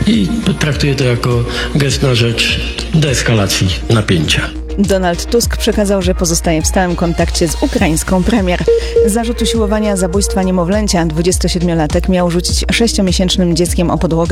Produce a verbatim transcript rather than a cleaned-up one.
i traktuję to jako gest na rzecz deeskalacji napięcia. Donald Tusk przekazał, że pozostaje w stałym kontakcie z ukraińską premier. Zarzut usiłowania zabójstwa niemowlęcia dwudziestosiedmiolatek miał rzucić sześciomiesięcznym dzieckiem o podłogę